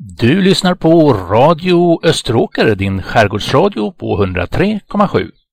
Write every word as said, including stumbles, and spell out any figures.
Du lyssnar på Radio Österåker, din skärgårdsradio på hundratre komma sju.